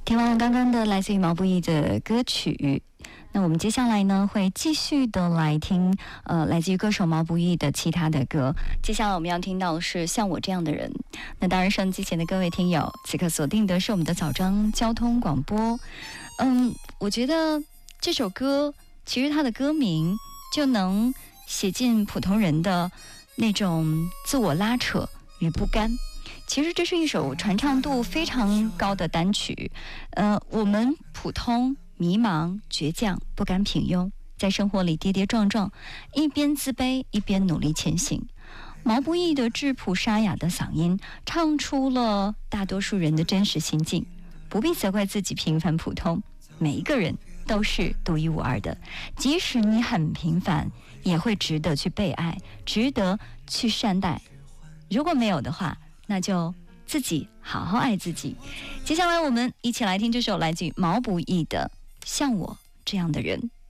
听完了刚刚的来自于毛不易的歌曲，那我们接下来呢会继续的来听来自于歌手毛不易的其他的歌。接下来我们要听到的是像我这样的人。那当然收音机前的各位听友，此刻锁定的是我们的早章交通广播。我觉得这首歌其实它的歌名就能写进普通人的那种自我拉扯与不甘。其实这是一首传唱度非常高的单曲。我们普通、迷茫、倔强、不甘平庸，在生活里跌跌撞撞，一边自卑一边努力前行。毛不易的质朴沙哑的嗓音唱出了大多数人的真实心境，不必责怪自己平凡普通，每一个人都是独一无二的，即使你很平凡，也会值得去被爱，值得去善待。如果没有的话，那就自己好好爱自己。接下来我们一起来听这首来自于毛不易的《像我这样的人》。